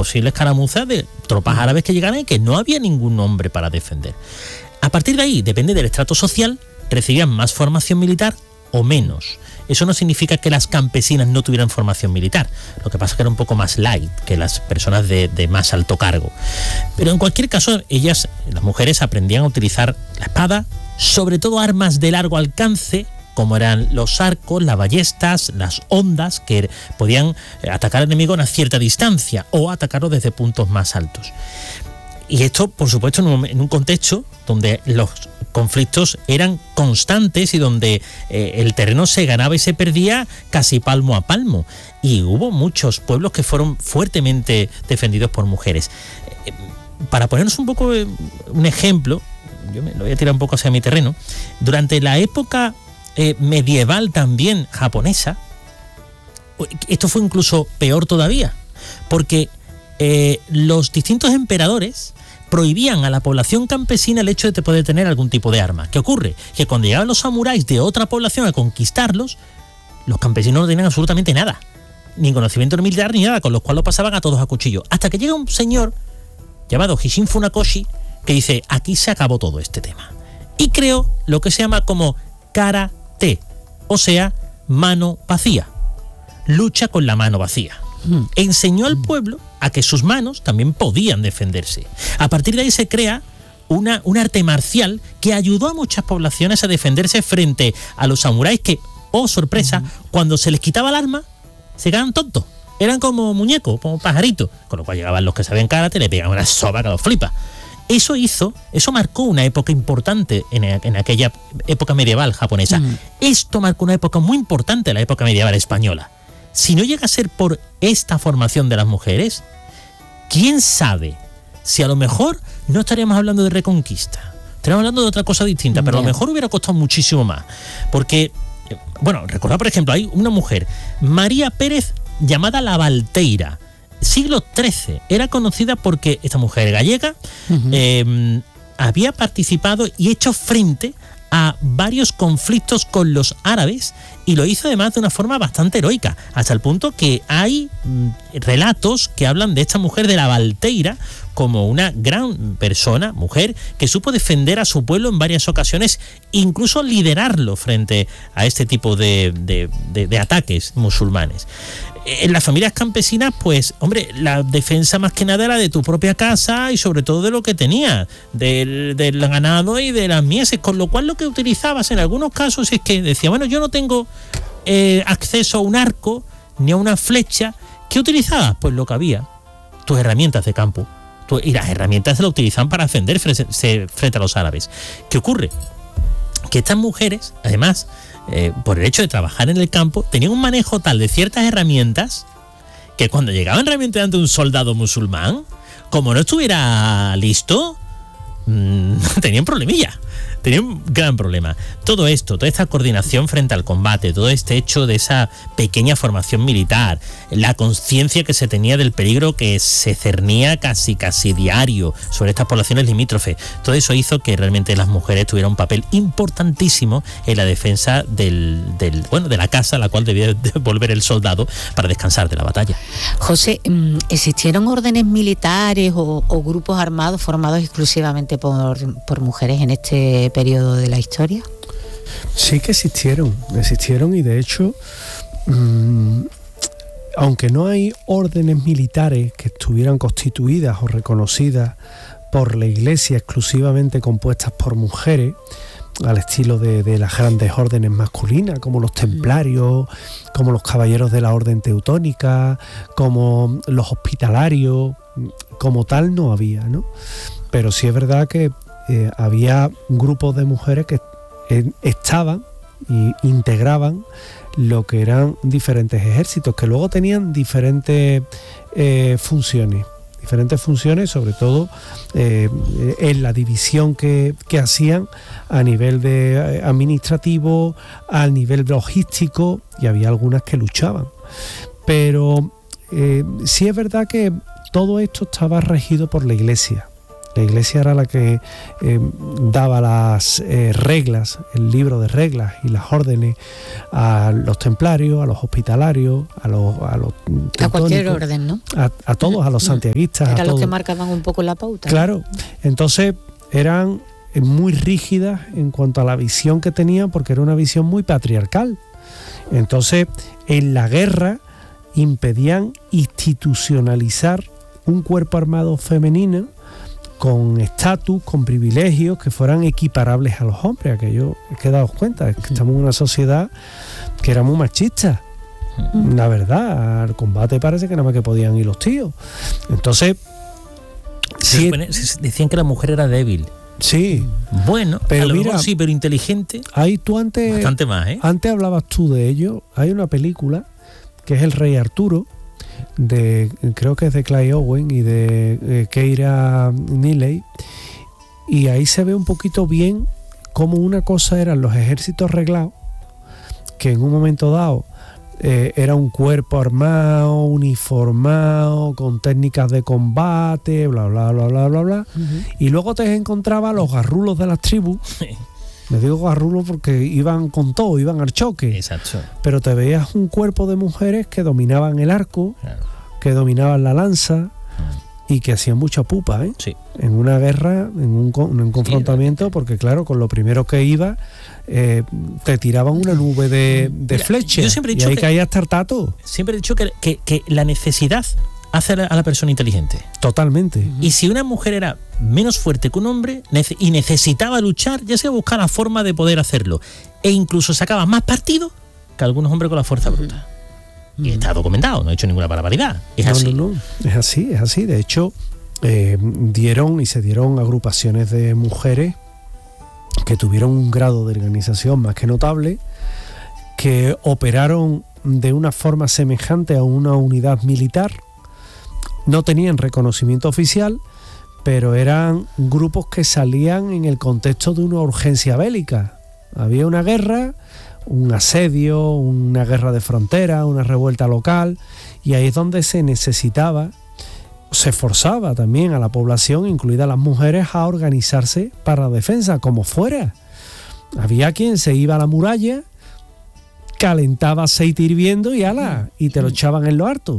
posible escaramuza de tropas árabes que llegaran y que no había ningún hombre para defender. A partir de ahí, depende del estrato social, recibían más formación militar o menos. Eso no significa que las campesinas no tuvieran formación militar. Lo que pasa es que era un poco más light que las personas de más alto cargo. Pero en cualquier caso, ellas, las mujeres, aprendían a utilizar la espada, sobre todo armas de largo alcance, como eran los arcos, las ballestas, las hondas, que podían atacar al enemigo a una cierta distancia o atacarlo desde puntos más altos. Y esto, por supuesto, en un contexto donde los conflictos eran constantes y donde el terreno se ganaba y se perdía casi palmo a palmo. Y hubo muchos pueblos que fueron fuertemente defendidos por mujeres. Para ponernos un poco un ejemplo, yo me lo voy a tirar un poco hacia mi terreno, durante la época medieval también japonesa, esto fue incluso peor todavía, porque los distintos emperadores prohibían a la población campesina el hecho de poder tener algún tipo de arma. ¿Qué ocurre? Que cuando llegaban los samuráis de otra población a conquistarlos, los campesinos no tenían absolutamente nada, ni conocimiento militar ni nada, con lo cual lo pasaban a todos a cuchillo. Hasta que llega un señor llamado Hishin Funakoshi que dice, aquí se acabó todo este tema. Y creó lo que se llama como karate, o sea, mano vacía. Lucha con la mano vacía. Enseñó al pueblo a que sus manos también podían defenderse. A partir de ahí se crea un arte marcial que ayudó a muchas poblaciones a defenderse frente a los samuráis que, oh sorpresa, cuando se les quitaba el arma, se quedaban tontos. Eran como muñecos, como pajaritos. Con lo cual llegaban los que sabían karate, le pegaban una soba que los flipa. Eso marcó una época importante en aquella época medieval japonesa. Esto marcó una época muy importante en la época medieval española. Si no llega a ser por esta formación de las mujeres, ¿quién sabe si a lo mejor no estaríamos hablando de reconquista? Estaríamos hablando de otra cosa distinta, pero a lo mejor hubiera costado muchísimo más. Porque, bueno, recordad, por ejemplo, hay una mujer, María Pérez, llamada la Valteira, siglo XIII. Era conocida porque esta mujer gallega había participado y hecho frente a varios conflictos con los árabes, y lo hizo además de una forma bastante heroica, hasta el punto que hay relatos que hablan de esta mujer de la Valteira como una gran persona, mujer, que supo defender a su pueblo en varias ocasiones, incluso liderarlo frente a este tipo de ataques musulmanes. En las familias campesinas, pues, hombre, la defensa más que nada era de tu propia casa y sobre todo de lo que tenías, del ganado y de las mieses, con lo cual lo que utilizabas en algunos casos es que decía, bueno, yo no tengo acceso a un arco ni a una flecha. ¿Qué utilizabas? Pues lo que había, tus herramientas de campo. Y las herramientas se las utilizaban para defender frente a los árabes. ¿Qué ocurre? Que estas mujeres, además, por el hecho de trabajar en el campo, tenían un manejo tal de ciertas herramientas que cuando llegaban realmente ante un soldado musulmán, como no estuviera listo, tenían problemilla. Tenían un gran problema. Todo esto, toda esta coordinación frente al combate, todo este hecho de esa pequeña formación militar, la conciencia que se tenía del peligro que se cernía casi diario sobre estas poblaciones limítrofes, todo eso hizo que realmente las mujeres tuvieran un papel importantísimo en la defensa de la casa a la cual debía volver el soldado para descansar de la batalla. José, ¿existieron órdenes militares o grupos armados formados exclusivamente por mujeres en este periodo de la historia? Sí que existieron y de hecho, aunque no hay órdenes militares que estuvieran constituidas o reconocidas por la Iglesia exclusivamente compuestas por mujeres, al estilo de las grandes órdenes masculinas, como los templarios, como los caballeros de la orden teutónica, como los hospitalarios, como tal no había, ¿no? Pero sí es verdad que había grupos de mujeres que estaban y integraban lo que eran diferentes ejércitos, que luego tenían diferentes funciones, sobre todo en la división que hacían a nivel de administrativo, al nivel logístico, y había algunas que luchaban. Pero sí es verdad que todo esto estaba regido por la Iglesia. La Iglesia era la que daba las reglas, el libro de reglas y las órdenes a los templarios, a los hospitalarios, a cualquier orden, ¿no? A todos, a los santiaguistas. Eran a los todos. que marcaban un poco la pauta. Claro, entonces eran muy rígidas en cuanto a la visión que tenían, porque era una visión muy patriarcal. Entonces, en la guerra impedían institucionalizar un cuerpo armado femenino con estatus, con privilegios que fueran equiparables a los hombres. Aquello, hay que daros cuenta, es que estamos en una sociedad que era muy machista. La verdad, al combate parece que nada más que podían ir los tíos. Entonces, decían que la mujer era débil. Sí. Bueno, pero a lo mira, mejor sí, pero inteligente. Ahí tú antes, bastante más, ¿eh? Antes hablabas tú de ello. Hay una película que es El Rey Arturo, creo que es de Clive Owen y de Keira Knightley, y ahí se ve un poquito bien cómo una cosa eran los ejércitos reglados, que en un momento dado era un cuerpo armado, uniformado, con técnicas de combate, bla bla bla bla bla bla, y luego te encontraba los garrulos de las tribus. Les digo garrulos porque iban con todo, iban al choque. Exacto. Pero te veías un cuerpo de mujeres que dominaban el arco, claro, que dominaban la lanza y que hacían mucha pupa, ¿eh? Sí. En una guerra, en un confrontamiento, porque claro, con lo primero que iba, te tiraban una nube de flechas. Yo siempre he y dicho ahí que caías tartato. Siempre he dicho que la necesidad hace a la persona inteligente. Totalmente. Y si una mujer era menos fuerte que un hombre y necesitaba luchar, ya se buscaba la forma de poder hacerlo. E incluso sacaba más partido que algunos hombres con la fuerza bruta. Y está documentado, no he hecho ninguna barbaridad. Es así. No. Es así. De hecho, se dieron agrupaciones de mujeres que tuvieron un grado de organización más que notable, que operaron de una forma semejante a una unidad militar. No tenían reconocimiento oficial, pero eran grupos que salían en el contexto de una urgencia bélica. Había una guerra, un asedio, una guerra de frontera, una revuelta local, y ahí es donde se necesitaba, se forzaba también a la población, incluidas las mujeres, a organizarse para la defensa, como fuera. Había quien se iba a la muralla, calentaba aceite hirviendo y te lo echaban en lo harto.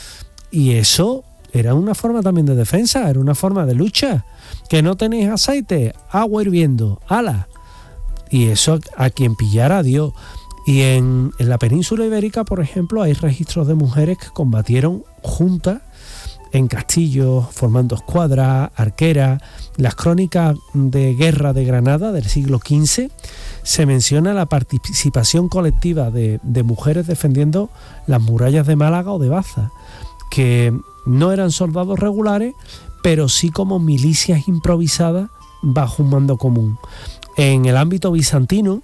Y eso era una forma también de defensa, era una forma de lucha. Que no tenéis aceite, agua hirviendo, ¡hala! Y eso a quien pillara a Dios. Y en la península ibérica, por ejemplo, hay registros de mujeres que combatieron juntas en castillos, formando escuadras, arqueras. Las crónicas de guerra de Granada del siglo XV se menciona la participación colectiva de mujeres defendiendo las murallas de Málaga o de Baza, que no eran soldados regulares, pero sí como milicias improvisadas bajo un mando común. En el ámbito bizantino,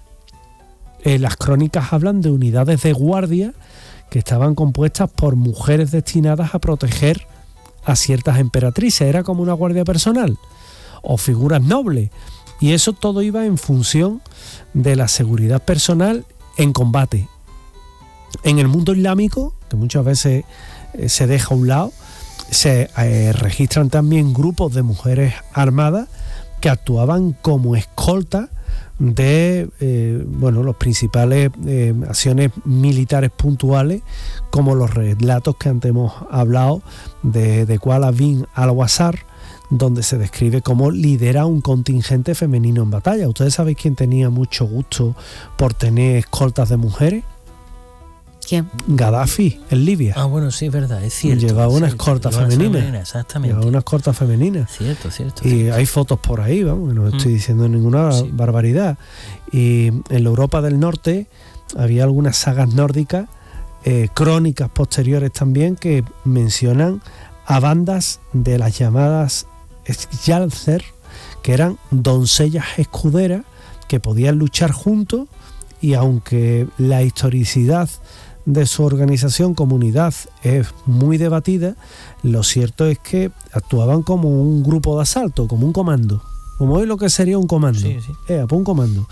las crónicas hablan de unidades de guardia que estaban compuestas por mujeres destinadas a proteger a ciertas emperatrices. Era como una guardia personal o figuras nobles, y eso todo iba en función de la seguridad personal en combate. En el mundo islámico, que muchas veces se deja a un lado, se registran también grupos de mujeres armadas que actuaban como escolta de los principales acciones militares puntuales, como los relatos que antes hemos hablado de Qala bin al-Wazar, donde se describe cómo lidera un contingente femenino en batalla. ¿Ustedes saben quién tenía mucho gusto por tener escoltas de mujeres? ¿Quién? Gaddafi, en Libia. Ah, bueno, sí, es verdad, es cierto. Llevaba una escolta femenina. Exactamente. Llevaba una escolta femenina. Cierto. Y hay fotos por ahí, vamos, que no estoy diciendo ninguna barbaridad. Y en la Europa del Norte había algunas sagas nórdicas, crónicas posteriores también, que mencionan a bandas de las llamadas Skjalzer, que eran doncellas escuderas que podían luchar juntos, y aunque la historicidad de su organización comunidad es muy debatida, lo cierto es que actuaban como un grupo de asalto, como un comando, como hoy lo que sería un comando. Sí. Un comando.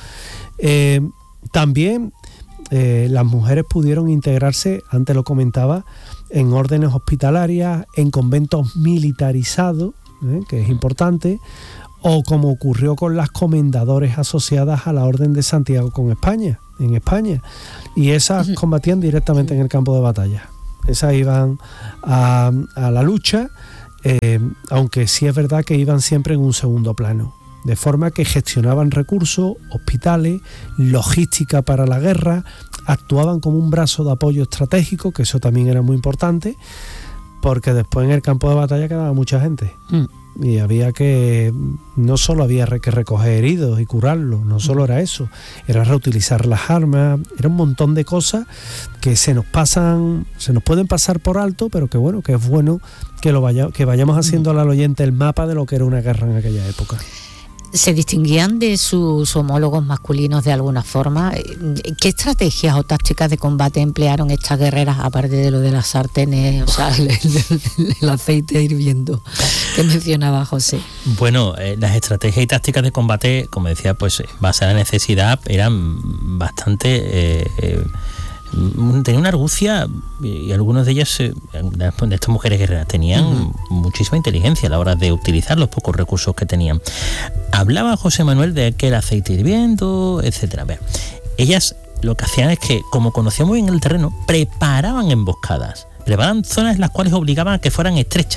También las mujeres pudieron integrarse, antes lo comentaba, en órdenes hospitalarias, en conventos militarizados, que es importante, o como ocurrió con las comendadores asociadas a la Orden de Santiago en España, y esas combatían directamente en el campo de batalla. Esas iban a la lucha, aunque sí es verdad que iban siempre en un segundo plano, de forma que gestionaban recursos, hospitales, logística para la guerra, actuaban como un brazo de apoyo estratégico, que eso también era muy importante, porque después en el campo de batalla quedaba mucha gente. Y no solo había que recoger heridos y curarlos, no solo era eso, era reutilizar las armas, era un montón de cosas que se nos pueden pasar por alto, pero que es bueno que vayamos haciendo al oyente el mapa de lo que era una guerra en aquella época. ¿Se distinguían de sus homólogos masculinos de alguna forma? ¿Qué estrategias o tácticas de combate emplearon estas guerreras, aparte de lo de las sartenes, o sea, el aceite hirviendo que mencionaba José? Bueno, las estrategias y tácticas de combate, como decía, pues basadas en la necesidad, eran bastante... tenían una argucia, y algunos de ellas, de estas mujeres guerreras, tenían muchísima inteligencia a la hora de utilizar los pocos recursos que tenían. Hablaba José Manuel de que el aceite hirviendo, etcétera. Ellas lo que hacían es que, como conocían muy bien el terreno, preparaban emboscadas, preparaban zonas en las cuales obligaban a que fueran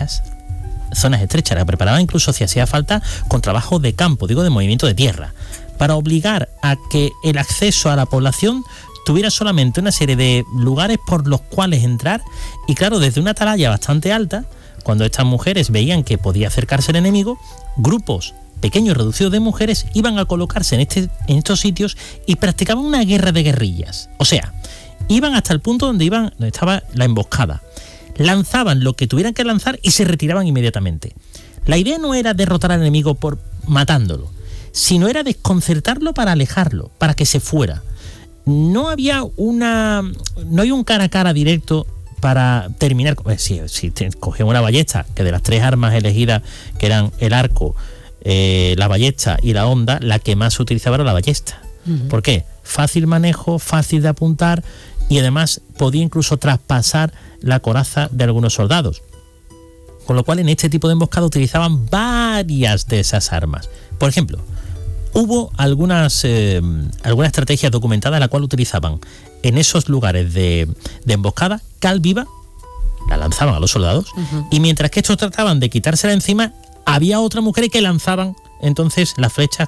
zonas estrechas, las preparaban incluso si hacía falta con trabajo de campo, de movimiento de tierra, para obligar a que el acceso a la población tuviera solamente una serie de lugares por los cuales entrar, y claro, desde una atalaya bastante alta, cuando estas mujeres veían que podía acercarse el enemigo, grupos pequeños reducidos de mujeres iban a colocarse en estos sitios y practicaban una guerra de guerrillas. O sea, iban hasta el punto donde estaba la emboscada, lanzaban lo que tuvieran que lanzar y se retiraban inmediatamente. La idea no era derrotar al enemigo por matándolo, sino era desconcertarlo para alejarlo, para que se fuera. No había un cara a cara directo para terminar. Si cogían una ballesta, que de las tres armas elegidas, que eran el arco, la ballesta y la honda, la que más se utilizaba era la ballesta. ¿Por qué? Fácil manejo, fácil de apuntar, y además podía incluso traspasar la coraza de algunos soldados. Con lo cual, en este tipo de emboscada utilizaban varias de esas armas. Por ejemplo, hubo alguna estrategia documentada en la cual utilizaban en esos lugares de emboscada cal viva, la lanzaban a los soldados, y mientras que estos trataban de quitársela encima, había otras mujeres que lanzaban entonces las flechas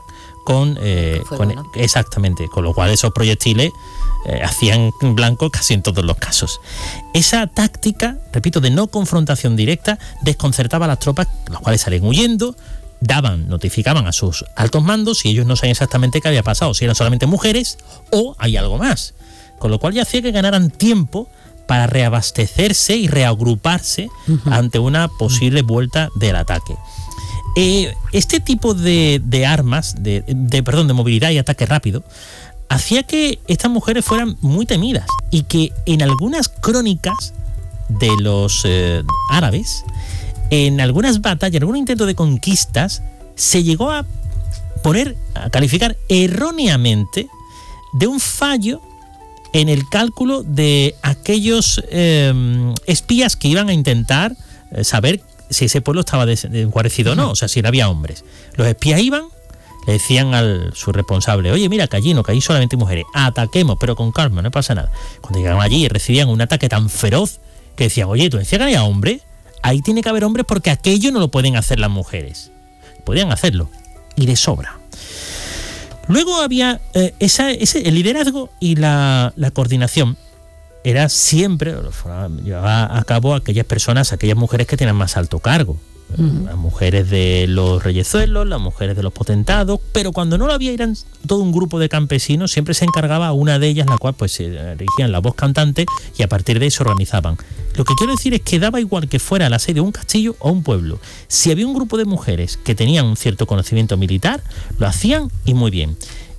exactamente, con lo cual esos proyectiles hacían blanco casi en todos los casos. Esa táctica, repito, de no confrontación directa, desconcertaba a las tropas, las cuales salían huyendo, notificaban a sus altos mandos, y ellos no sabían exactamente qué había pasado, si eran solamente mujeres o hay algo más, con lo cual ya hacía que ganaran tiempo para reabastecerse y reagruparse ante una posible vuelta del ataque. Este tipo de armas, de movilidad y ataque rápido, hacía que estas mujeres fueran muy temidas, y que en algunas crónicas de los árabes, en algunas batallas, en algún intento de conquistas, se llegó a calificar erróneamente de un fallo en el cálculo de aquellos espías que iban a intentar saber si ese pueblo estaba desguarecido o no, o sea, si no había hombres. Los espías iban, le decían a su responsable: oye, mira, que allí solamente mujeres, ataquemos, pero con calma, no pasa nada. Cuando llegaban allí recibían un ataque tan feroz que decían: oye, ¿tú decías que había hombres? Ahí tiene que haber hombres, porque aquello no lo pueden hacer las mujeres. Podían hacerlo, y de sobra. Luego había el liderazgo y la coordinación. Era siempre, llevaba a cabo aquellas mujeres que tenían más alto cargo. Las mujeres de los reyezuelos, las mujeres de los potentados, pero cuando no lo había, eran todo un grupo de campesinos, siempre se encargaba una de ellas, la cual pues se erigían la voz cantante, y a partir de ahí se organizaban. Lo que quiero decir es que daba igual que fuera el asedio de un castillo o un pueblo. Si había un grupo de mujeres que tenían un cierto conocimiento militar, lo hacían, y muy bien.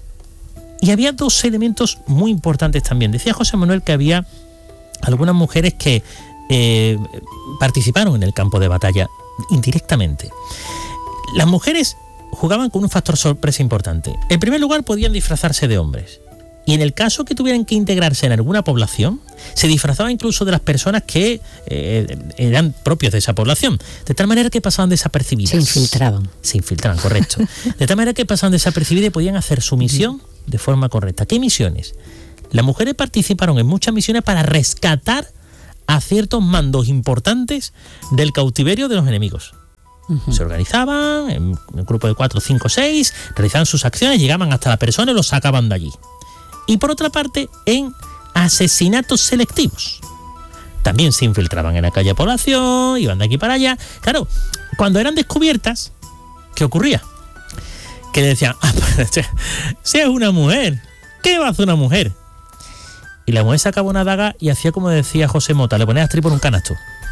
Y había dos elementos muy importantes también. Decía José Manuel que había algunas mujeres que participaron en el campo de batalla indirectamente. Las mujeres jugaban con un factor sorpresa importante. En primer lugar, podían disfrazarse de hombres. Y en el caso que tuvieran que integrarse en alguna población, se disfrazaban incluso de las personas que eran propios de esa población, de tal manera que pasaban desapercibidas. Se infiltraban, correcto. De tal manera que pasaban desapercibidas y podían hacer su misión de forma correcta. ¿Qué misiones? Las mujeres participaron en muchas misiones para rescatar a ciertos mandos importantes del cautiverio de los enemigos. Se organizaban en un grupo de 4, 5, 6, realizaban sus acciones, llegaban hasta la persona y los sacaban de allí. Y por otra parte, en asesinatos selectivos. También se infiltraban en aquella población, iban de aquí para allá. Claro, cuando eran descubiertas, ¿qué ocurría? Que le decían, si es una mujer, ¿qué va a hacer una mujer? Y la mujer sacaba una daga y hacía como decía José Mota, le ponía a por un canasto.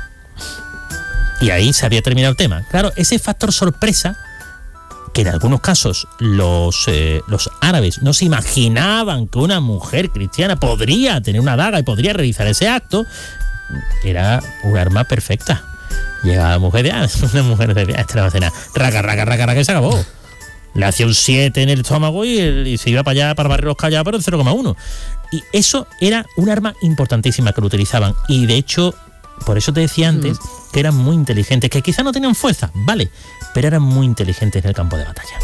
Y ahí se había terminado el tema. Claro, ese factor sorpresa, que en algunos casos los árabes no se imaginaban que una mujer cristiana podría tener una daga y podría realizar ese acto, era un arma perfecta. Llegaba la mujer una mujer de esta va a cenar, raca, y se acabó. Le hacía un 7 en el estómago y se iba para allá, para barrer los callados, pero en 0,1. Y eso era un arma importantísima que lo utilizaban. Y de hecho, por eso te decía antes que eran muy inteligentes, que quizá no tenían fuerza, vale, pero eran muy inteligentes en el campo de batalla.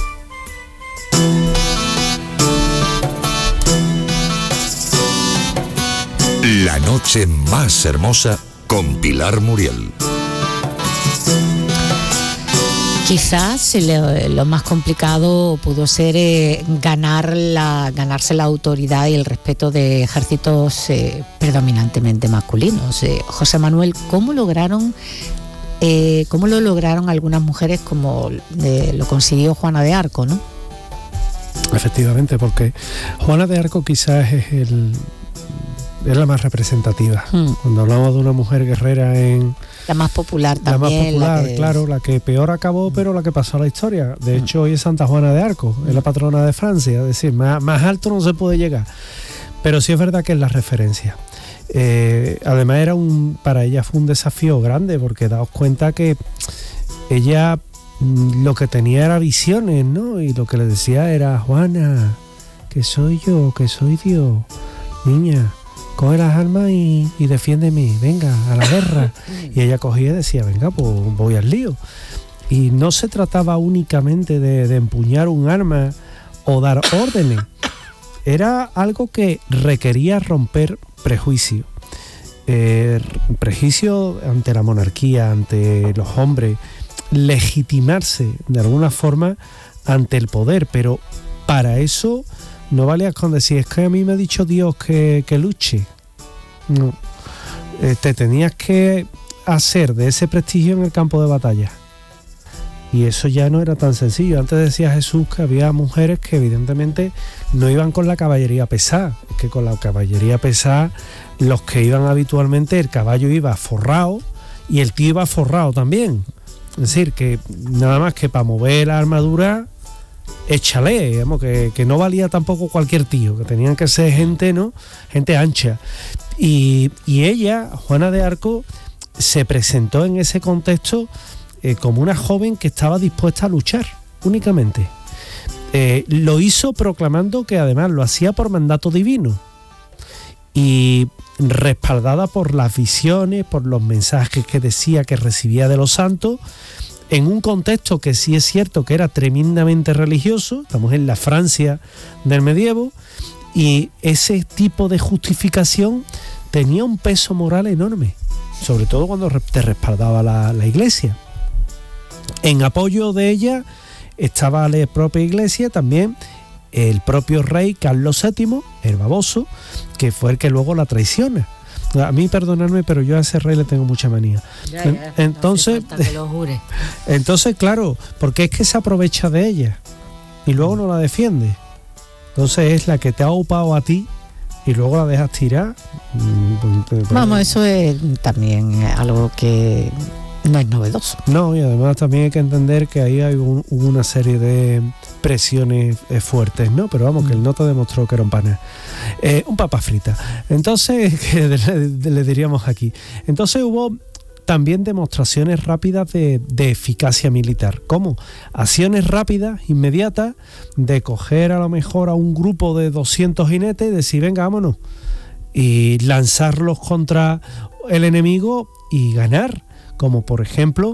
La noche más hermosa con Pilar Muriel. Quizás lo más complicado pudo ser ganarse la autoridad y el respeto de ejércitos predominantemente masculinos. José Manuel, ¿cómo lo lograron algunas mujeres como lo consiguió Juana de Arco, ¿no? Efectivamente, porque Juana de Arco quizás es la más representativa. Cuando hablamos de una mujer guerrera la más popular también. La que peor acabó, pero la que pasó a la historia. De hecho, hoy es Santa Juana de Arco, es la patrona de Francia, es decir, más alto no se puede llegar. Pero sí es verdad que es la referencia. Además para ella fue un desafío grande, porque daos cuenta que ella lo que tenía era visiones, ¿no? Y lo que le decía era, Juana, que soy yo, que soy Dios, niña, coge las armas y defiéndeme, venga, a la guerra. Y ella cogía y decía, venga, pues voy al lío. Y no se trataba únicamente de empuñar un arma o dar órdenes. Era algo que requería romper prejuicios. Prejuicios ante la monarquía, ante los hombres, legitimarse de alguna forma ante el poder, pero para eso no valía con decir, es que a mí me ha dicho Dios que luche. No. Te tenías que hacer de ese prestigio en el campo de batalla. Y eso ya no era tan sencillo. Antes decía Jesús que había mujeres que evidentemente no iban con la caballería pesada. Es que con la caballería pesada, los que iban habitualmente, el caballo iba forrado y el tío iba forrado también. Es decir, que nada más que para mover la armadura, échale, digamos, que no valía tampoco cualquier tío, que tenían que ser gente, ¿no? Gente ancha. Y ella, Juana de Arco, se presentó en ese contexto como una joven que estaba dispuesta a luchar, únicamente. Lo hizo proclamando que además lo hacía por mandato divino y respaldada por las visiones, por los mensajes que decía que recibía de los santos, en un contexto que sí es cierto que era tremendamente religioso. Estamos en la Francia del medievo, y ese tipo de justificación tenía un peso moral enorme, sobre todo cuando te respaldaba la iglesia. En apoyo de ella estaba la propia iglesia, también el propio rey Carlos VII, el baboso, que fue el que luego la traiciona. A mí, perdonadme, pero yo a ese rey le tengo mucha manía. Entonces, no hace falta que lo jure. Entonces, claro, porque es que se aprovecha de ella y luego no la defiende. Entonces es la que te ha upado a ti y luego la dejas tirar. Vamos, eso es también algo que no es novedoso. No, y además también hay que entender que ahí hay una serie de presiones fuertes, ¿no? Pero vamos, que el nota demostró que era un pana. Un papa frita. Entonces, que le diríamos aquí. Entonces hubo también demostraciones rápidas de eficacia militar. ¿Cómo? Acciones rápidas, inmediatas, de coger a lo mejor a un grupo de 200 jinetes y decir, venga, vámonos, y lanzarlos contra el enemigo y ganar, como por ejemplo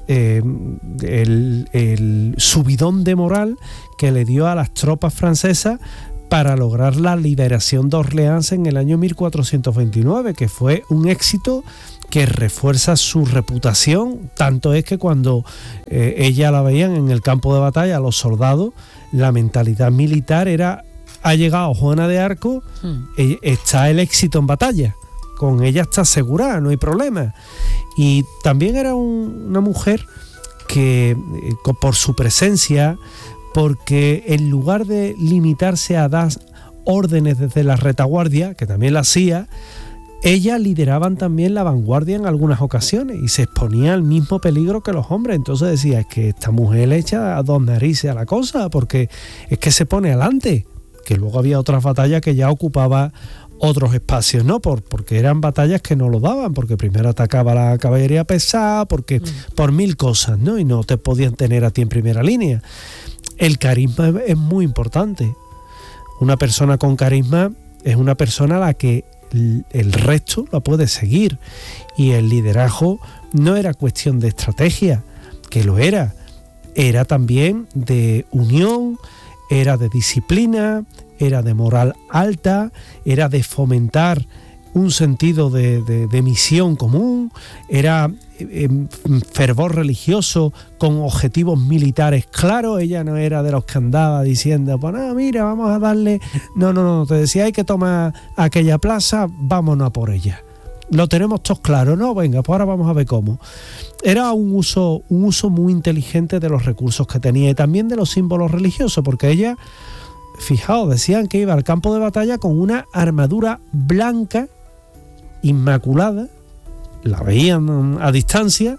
el subidón de moral que le dio a las tropas francesas para lograr la liberación de Orleans en el año 1429, que fue un éxito que refuerza su reputación. Tanto es que cuando ella la veían en el campo de batalla, los soldados, la mentalidad militar era: ha llegado Juana de Arco, está el éxito en batalla, con ella está asegurada, no hay problema. Y también era una mujer que, por su presencia, porque en lugar de limitarse a dar órdenes desde la retaguardia, que también la hacía, ellas lideraban también la vanguardia en algunas ocasiones y se exponía al mismo peligro que los hombres. Entonces decía, es que esta mujer le echa a dos narices a la cosa, porque es que se pone adelante. Que luego había otras batallas que ya ocupaba otros espacios, ¿no? Porque eran batallas que no lo daban, porque primero atacaba la caballería pesada, porque por mil cosas, ¿no? Y no te podían tener a ti en primera línea. El carisma es muy importante. Una persona con carisma es una persona a la que el resto la puede seguir. Y el liderazgo no era cuestión de estrategia, que lo era también de unión, era de disciplina, era de moral alta, era de fomentar un sentido de misión común, era fervor religioso con objetivos militares claros. Ella no era de los que andaba diciendo, pues no, mira, vamos a darle... No, te decía, hay que tomar aquella plaza, vámonos a por ella. Lo tenemos todos claro, ¿no? Venga, pues ahora vamos a ver cómo. Era un uso muy inteligente de los recursos que tenía y también de los símbolos religiosos, porque ella, fijaos, decían que iba al campo de batalla con una armadura blanca, inmaculada, la veían a distancia,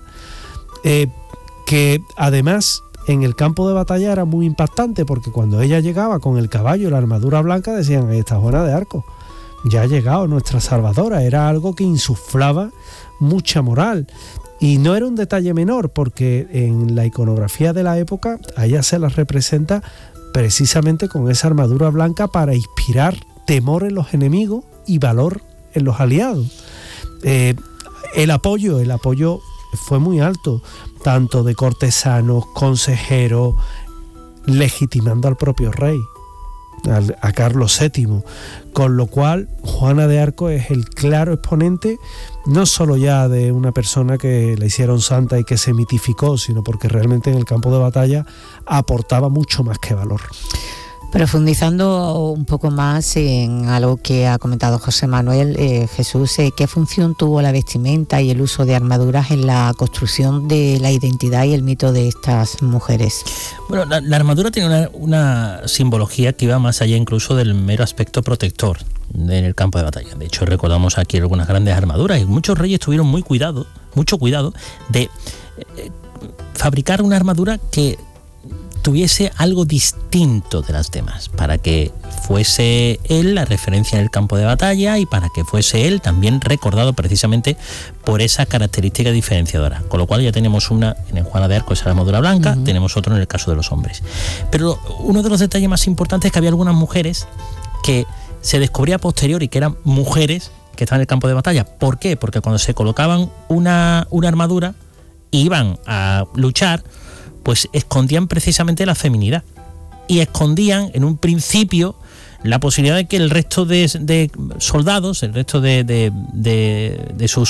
que además en el campo de batalla era muy impactante, porque cuando ella llegaba con el caballo y la armadura blanca, decían, ahí está Juana de Arco, ya ha llegado nuestra salvadora. Era algo que insuflaba mucha moral. Y no era un detalle menor, porque en la iconografía de la época a ella se la representa precisamente con esa armadura blanca para inspirar temor en los enemigos y valor en los aliados. El apoyo fue muy alto, tanto de cortesanos, consejeros, legitimando al propio rey, a Carlos VII, con lo cual Juana de Arco es el claro exponente no solo ya de una persona que la hicieron santa y que se mitificó, sino porque realmente en el campo de batalla aportaba mucho más que valor. Profundizando un poco más en algo que ha comentado José Manuel, Jesús, ¿qué función tuvo la vestimenta y el uso de armaduras en la construcción de la identidad y el mito de estas mujeres? Bueno, la armadura tiene una simbología que iba más allá incluso del mero aspecto protector en el campo de batalla. De hecho, recordamos aquí algunas grandes armaduras y muchos reyes tuvieron mucho cuidado de fabricar una armadura que tuviese algo distinto de las demás, para que fuese él la referencia en el campo de batalla y para que fuese él también recordado precisamente por esa característica diferenciadora. Con lo cual ya tenemos una en Juana de Arco, esa armadura blanca, tenemos otro en el caso de los hombres. Pero uno de los detalles más importantes es que había algunas mujeres que se descubría a posteriori que eran mujeres que estaban en el campo de batalla. ¿Por qué? Porque cuando se colocaban una armadura e iban a luchar, pues escondían precisamente la feminidad y escondían en un principio la posibilidad de que el resto de soldados, el resto de su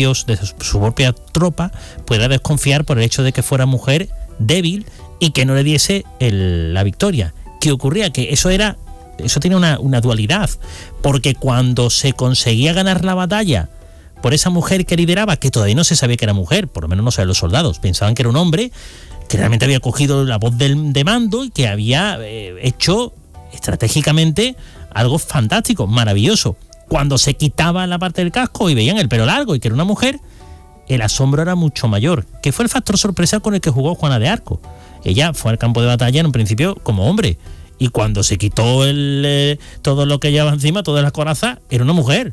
propia tropa pudiera desconfiar por el hecho de que fuera mujer débil y que no le diese la victoria. ¿Qué ocurría? Que eso tenía una dualidad, porque cuando se conseguía ganar la batalla por esa mujer que lideraba, que todavía no se sabía que era mujer, por lo menos no sabían los soldados, pensaban que era un hombre que realmente había cogido la voz de mando y que había hecho estratégicamente algo fantástico, maravilloso. Cuando se quitaba la parte del casco y veían el pelo largo y que era una mujer, el asombro era mucho mayor, que fue el factor sorpresa con el que jugó Juana de Arco. Ella fue al campo de batalla en un principio como hombre, y cuando se quitó todo lo que llevaba encima, toda la coraza, era una mujer.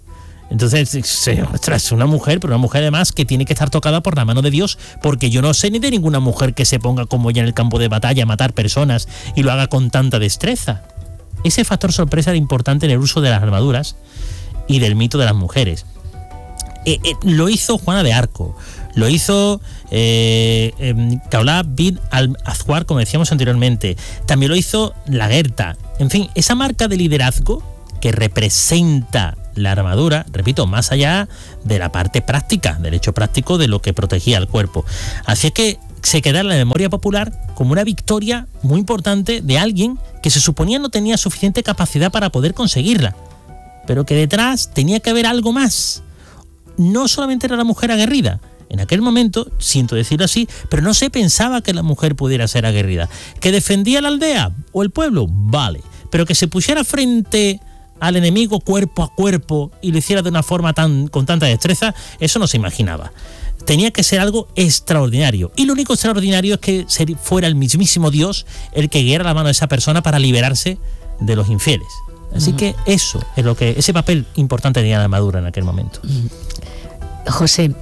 Entonces, ostras, es una mujer, pero una mujer además que tiene que estar tocada por la mano de Dios, porque yo no sé ni de ninguna mujer que se ponga como ella en el campo de batalla a matar personas y lo haga con tanta destreza. Ese factor sorpresa era importante en el uso de las armaduras y del mito de las mujeres. Lo hizo Juana de Arco, lo hizo Kaula bint al-Azwar, como decíamos anteriormente, también lo hizo Lagertha. En fin, esa marca de liderazgo que representa la armadura, repito, más allá de la parte práctica, del hecho práctico de lo que protegía el cuerpo. Así es que se queda en la memoria popular como una victoria muy importante de alguien que se suponía no tenía suficiente capacidad para poder conseguirla, pero que detrás tenía que haber algo más. No solamente era la mujer aguerrida. En aquel momento, siento decirlo así, pero no se pensaba que la mujer pudiera ser aguerrida. ¿Que defendía la aldea o el pueblo? Vale. Pero que se pusiera frente al enemigo cuerpo a cuerpo y lo hiciera de una forma con tanta destreza, eso no se imaginaba. Tenía que ser algo extraordinario. Y lo único extraordinario es que fuera el mismísimo Dios el que guiara la mano a esa persona para liberarse de los infieles. Así que eso es lo que ese papel importante tenía la armadura en aquel momento. José,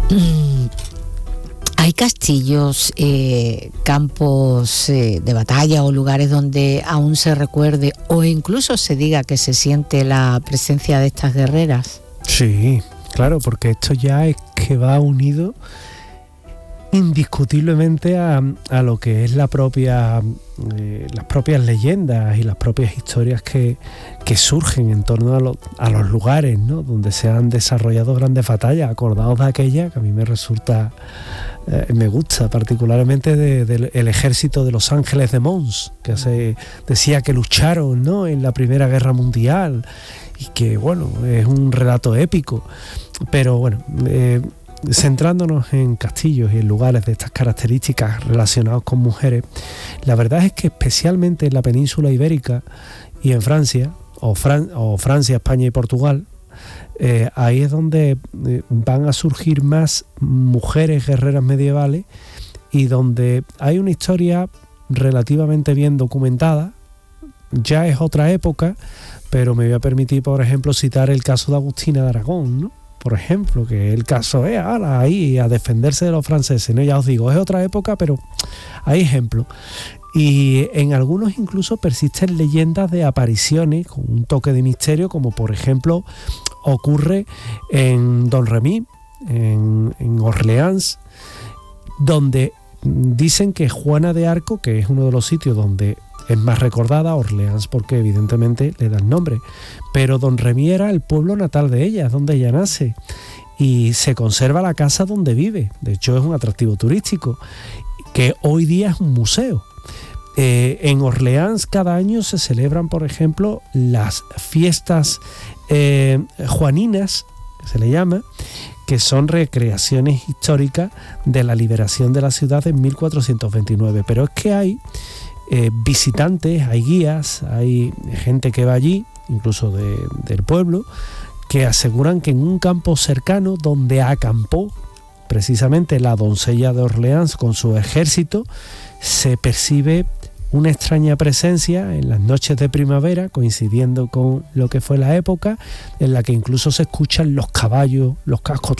¿hay castillos, campos de batalla o lugares donde aún se recuerde o incluso se diga que se siente la presencia de estas guerreras? Sí, claro, porque esto ya es que va unido indiscutiblemente a lo que es las propias leyendas y las propias historias que surgen en torno a los lugares, ¿no?, donde se han desarrollado grandes batallas. Acordaos de aquella que a mí me resulta, me gusta particularmente del ejército de los Ángeles de Mons, que se decía que lucharon, ¿no?, en la Primera Guerra Mundial, y que bueno, es un relato épico, pero bueno, centrándonos en castillos y en lugares de estas características relacionados con mujeres, la verdad es que especialmente en la península ibérica y en Francia, o Francia, España y Portugal, ahí es donde van a surgir más mujeres guerreras medievales y donde hay una historia relativamente bien documentada. Ya es otra época, pero me voy a permitir, por ejemplo, citar el caso de Agustina de Aragón, ¿no?, por ejemplo, que el caso es ahí a defenderse de los franceses, ¿no? Ya os digo, es otra época, pero hay ejemplos. Y en algunos incluso persisten leyendas de apariciones con un toque de misterio, como por ejemplo ocurre en Don Remy, en Orleans, donde dicen que Juana de Arco, que es uno de los sitios donde es más recordada, Orleans porque evidentemente le dan nombre, pero Don Remy era el pueblo natal de ella, donde ella nace, y se conserva la casa donde vive. De hecho es un atractivo turístico que hoy día es un museo. En Orleans cada año se celebran, por ejemplo, las fiestas juaninas, que se le llama, que son recreaciones históricas de la liberación de la ciudad en 1429. Pero es que hay visitantes, hay guías, hay gente que va allí, incluso del pueblo, que aseguran que en un campo cercano donde acampó precisamente la doncella de Orleans con su ejército, se percibe una extraña presencia en las noches de primavera, coincidiendo con lo que fue la época, en la que incluso se escuchan los caballos, los cascos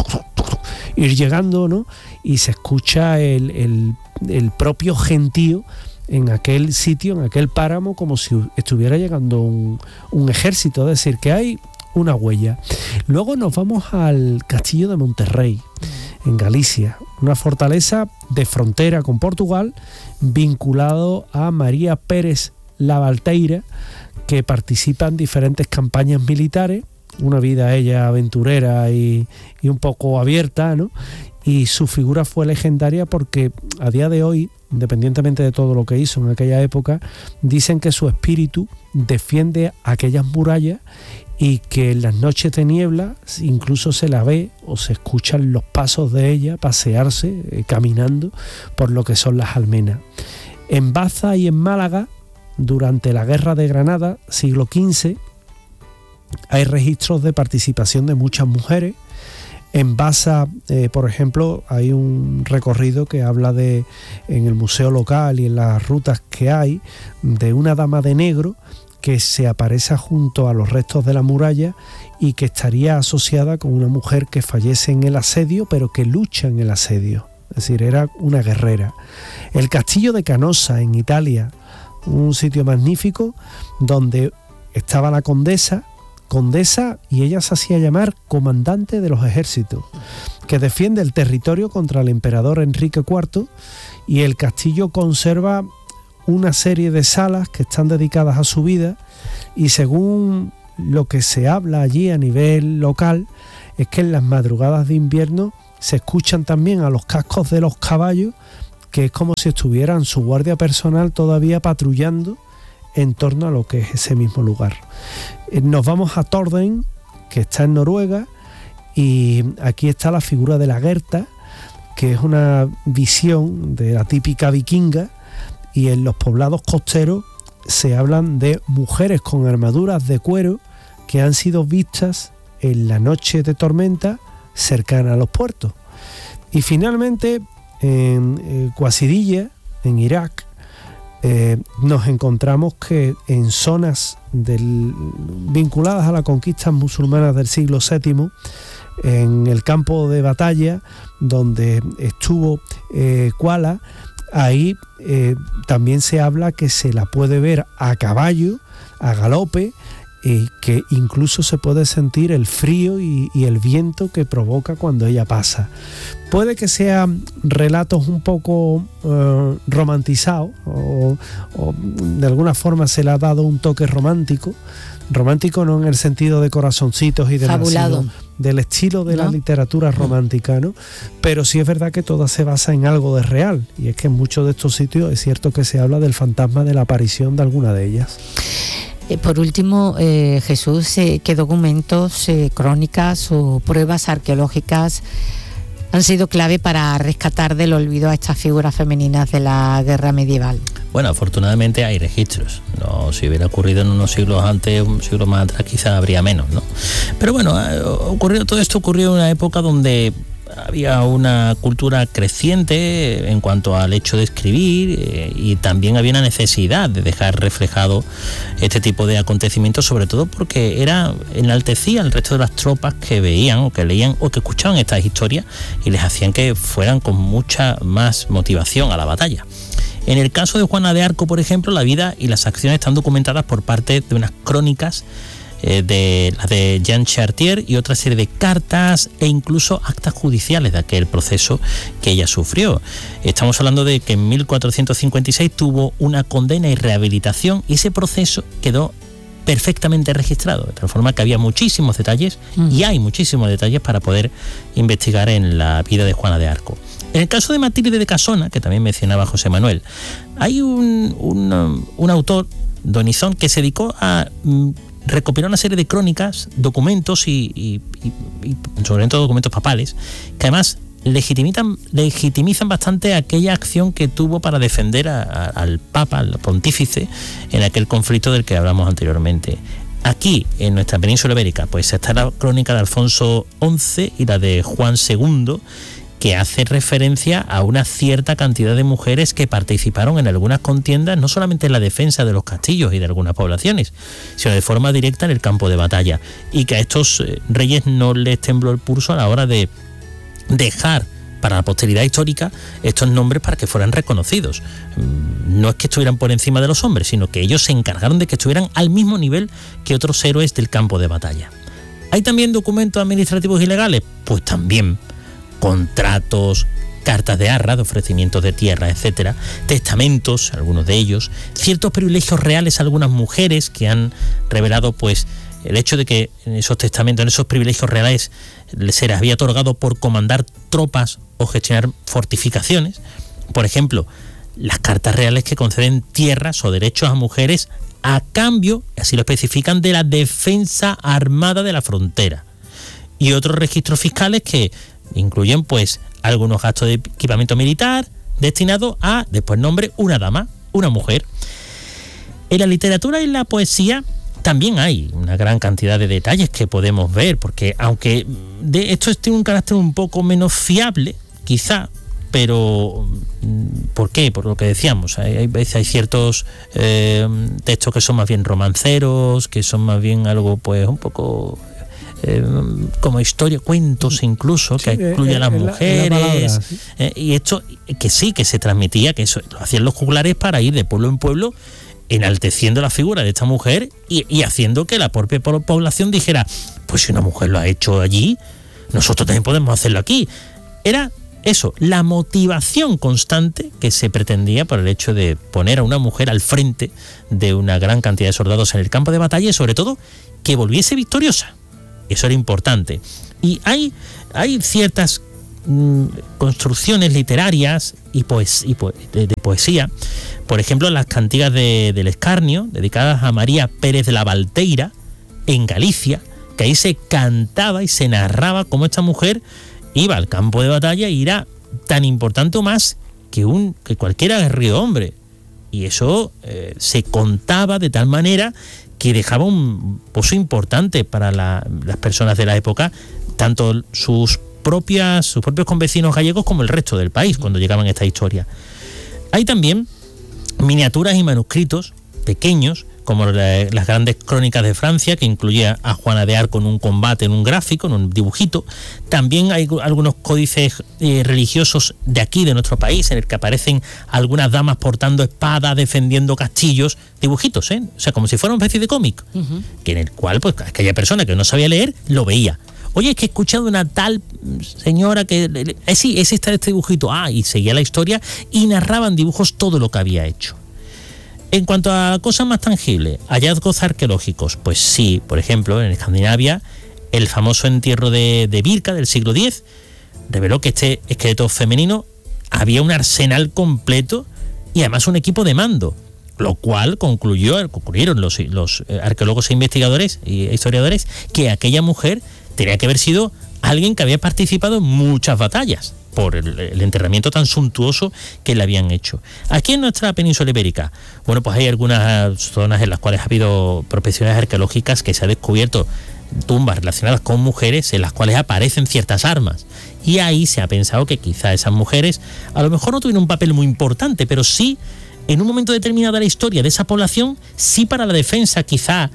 ir llegando, ¿no?, y se escucha el propio gentío en aquel sitio, en aquel páramo, como si estuviera llegando un ejército. Es decir, que hay una huella. Luego nos vamos al castillo de Monterrey, en Galicia, una fortaleza de frontera con Portugal, vinculado a María Pérez Lavalteira, que participa en diferentes campañas militares, una vida ella aventurera y un poco abierta, ¿no? Y su figura fue legendaria porque a día de hoy, independientemente de todo lo que hizo en aquella época, dicen que su espíritu defiende aquellas murallas y que en las noches de niebla incluso se la ve o se escuchan los pasos de ella pasearse, caminando por lo que son las almenas. En Baza y en Málaga, durante la Guerra de Granada, siglo XV, hay registros de participación de muchas mujeres. En Baza, por ejemplo, hay un recorrido que habla en el museo local y en las rutas que hay, de una dama de negro que se aparece junto a los restos de la muralla y que estaría asociada con una mujer que fallece en el asedio, pero que lucha en el asedio. Es decir, era una guerrera. El castillo de Canosa, en Italia, un sitio magnífico donde estaba la condesa, y ella se hacía llamar comandante de los ejércitos, que defiende el territorio contra el emperador Enrique IV, y el castillo conserva una serie de salas que están dedicadas a su vida, y según lo que se habla allí a nivel local, es que en las madrugadas de invierno se escuchan también a los cascos de los caballos, que es como si estuvieran su guardia personal todavía patrullando en torno a lo que es ese mismo lugar. Nos vamos a Torden, que está en Noruega, y aquí está la figura de la Gerta, que es una visión de la típica vikinga, y en los poblados costeros se hablan de mujeres con armaduras de cuero que han sido vistas en la noche de tormenta cercana a los puertos. Y finalmente en Qasidiya, en Irak, nos encontramos que en zonas vinculadas a las conquistas musulmanas del siglo VII, en el campo de batalla donde estuvo Kuala, ahí también se habla que se la puede ver a caballo, a galope, que incluso se puede sentir el frío y el viento que provoca cuando ella pasa. Puede que sean relatos un poco romantizados, o de alguna forma se le ha dado un toque romántico no en el sentido de corazoncitos y demás, sino del estilo de la literatura romántica, ¿no? Pero sí es verdad que toda se basa en algo de real, y es que en muchos de estos sitios es cierto que se habla del fantasma de la aparición de alguna de ellas. Por último, Jesús, ¿qué documentos, crónicas o pruebas arqueológicas han sido clave para rescatar del olvido a estas figuras femeninas de la guerra medieval? Bueno, afortunadamente hay registros. No, si hubiera ocurrido en unos siglos antes, un siglo más atrás, quizás habría menos, ¿no? Pero bueno, todo esto ocurrió en una época donde había una cultura creciente en cuanto al hecho de escribir, y también había una necesidad de dejar reflejado este tipo de acontecimientos, sobre todo porque enaltecía al resto de las tropas que veían o que leían o que escuchaban estas historias, y les hacían que fueran con mucha más motivación a la batalla. En el caso de Juana de Arco, por ejemplo, la vida y las acciones están documentadas por parte de unas crónicas de las de Jean Chartier y otra serie de cartas e incluso actas judiciales de aquel proceso que ella sufrió. Estamos hablando de que en 1456 tuvo una condena y rehabilitación, y ese proceso quedó perfectamente registrado, de tal forma que había muchísimos detalles, y hay muchísimos detalles para poder investigar en la vida de Juana de Arco. En el caso de Matilde de Casona, que también mencionaba José Manuel, hay un autor, Don Izón, que se dedicó a recopilar una serie de crónicas, documentos y sobre todo documentos papales, que además legitimizan bastante aquella acción que tuvo para defender al Papa, al Pontífice, en aquel conflicto del que hablamos anteriormente. Aquí, en nuestra península ibérica, pues está la crónica de Alfonso XI y la de Juan II, que hace referencia a una cierta cantidad de mujeres que participaron en algunas contiendas, no solamente en la defensa de los castillos y de algunas poblaciones, sino de forma directa en el campo de batalla, y que a estos reyes no les tembló el pulso a la hora de dejar para la posteridad histórica estos nombres para que fueran reconocidos. No es que estuvieran por encima de los hombres, sino que ellos se encargaron de que estuvieran al mismo nivel que otros héroes del campo de batalla. ¿Hay también documentos administrativos y legales? Pues también. Contratos, cartas de arras, de ofrecimientos de tierra, etcétera, testamentos, algunos de ellos, ciertos privilegios reales a algunas mujeres que han revelado pues el hecho de que en esos testamentos, en esos privilegios reales, se les había otorgado por comandar tropas o gestionar fortificaciones. Por ejemplo, las cartas reales que conceden tierras o derechos a mujeres a cambio, así lo especifican, de la defensa armada de la frontera. Y otros registros fiscales que incluyen pues algunos gastos de equipamiento militar destinado a, después nombre, una dama, una mujer. En la literatura y la poesía también hay una gran cantidad de detalles que podemos ver, porque aunque esto tiene un carácter un poco menos fiable, quizá, pero ¿Por qué? Por lo que decíamos, hay veces hay ciertos textos que son más bien romanceros, que son más bien algo pues un poco como historia, cuentos incluso, que incluye a las mujeres, palabra, ¿sí? Y esto que sí, que se transmitía, que eso lo hacían los juglares para ir de pueblo en pueblo enalteciendo la figura de esta mujer y haciendo que la propia población dijera, pues si una mujer lo ha hecho allí, nosotros también podemos hacerlo aquí. Era eso, la motivación constante que se pretendía por el hecho de poner a una mujer al frente de una gran cantidad de soldados en el campo de batalla y sobre todo que volviese victoriosa. Eso era importante. Y hay ciertas construcciones literarias y de poesía, por ejemplo las cantigas del Escarnio, dedicadas a María Pérez de la Valteira, en Galicia, que ahí se cantaba y se narraba cómo esta mujer iba al campo de batalla y era tan importante o más que cualquier aguerrido hombre. Y eso se contaba de tal manera que dejaba un pozo importante para las personas de la época, tanto sus propios convecinos gallegos como el resto del país, cuando llegaban estas historias. Hay también miniaturas y manuscritos pequeños, como las grandes crónicas de Francia, que incluía a Juana de Arco en un combate, en un gráfico, en un dibujito. También hay algunos códices religiosos de aquí, de nuestro país, en el que aparecen algunas damas portando espadas, defendiendo castillos, dibujitos, O sea, como si fuera una especie de cómic, que en el cual, pues, aquella persona que no sabía leer, lo veía. Oye, es que he escuchado una tal señora que... sí, es este dibujito. Y seguía la historia y narraban dibujos todo lo que había hecho. En cuanto a cosas más tangibles, hallazgos arqueológicos, pues sí, por ejemplo, en Escandinavia, el famoso entierro de Birka del siglo X reveló que este esqueleto femenino había un arsenal completo y además un equipo de mando, lo cual concluyeron los arqueólogos e investigadores y historiadores que aquella mujer tenía que haber sido alguien que había participado en muchas batallas por el enterramiento tan suntuoso que le habían hecho. Aquí en nuestra península ibérica, bueno, pues hay algunas zonas en las cuales ha habido prospecciones arqueológicas que se ha descubierto tumbas relacionadas con mujeres en las cuales aparecen ciertas armas. Y ahí se ha pensado que quizá esas mujeres a lo mejor no tuvieron un papel muy importante, pero sí, en un momento determinado de la historia de esa población, sí para la defensa quizá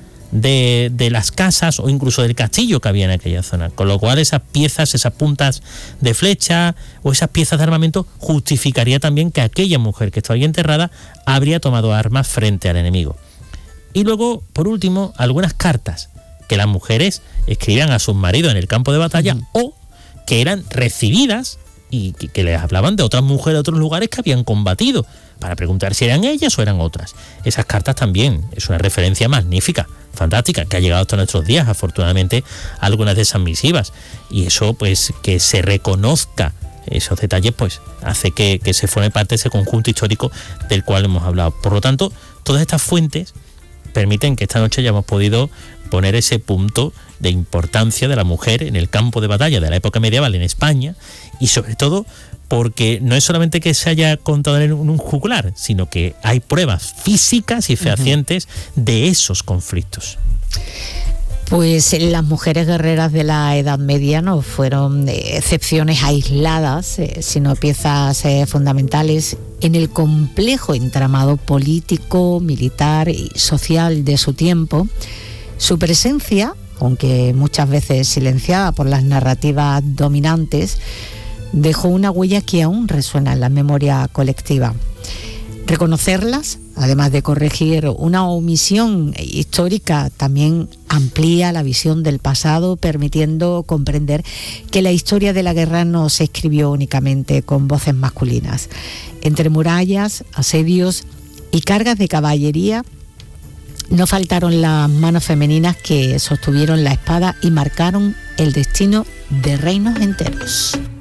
de las casas o incluso del castillo que había en aquella zona, con lo cual esas piezas, esas puntas de flecha o esas piezas de armamento justificaría también que aquella mujer que estaba ahí enterrada habría tomado armas frente al enemigo. Y luego, por último, algunas cartas que las mujeres escribían a sus maridos en el campo de batalla o que eran recibidas y que les hablaban de otras mujeres de otros lugares que habían combatido para preguntar si eran ellas o eran otras. Esas cartas también es una referencia magnífica, fantástica, que ha llegado hasta nuestros días, afortunadamente, algunas de esas misivas. Y eso, pues, que se reconozca esos detalles, pues, hace que se forme parte de ese conjunto histórico del cual hemos hablado. Por lo tanto, todas estas fuentes permiten que esta noche hayamos podido poner ese punto de importancia de la mujer en el campo de batalla de la época medieval en España, y sobre todo porque no es solamente que se haya contado en un juglar, sino que hay pruebas físicas y fehacientes de esos conflictos. Pues las mujeres guerreras de la Edad Media no fueron excepciones aisladas, sino piezas fundamentales en el complejo entramado político, militar y social de su tiempo. Su presencia, aunque muchas veces silenciada por las narrativas dominantes, dejó una huella que aún resuena en la memoria colectiva. Reconocerlas, además de corregir una omisión histórica, también amplía la visión del pasado, permitiendo comprender que la historia de la guerra no se escribió únicamente con voces masculinas. Entre murallas, asedios y cargas de caballería, no faltaron las manos femeninas que sostuvieron la espada y marcaron el destino de reinos enteros.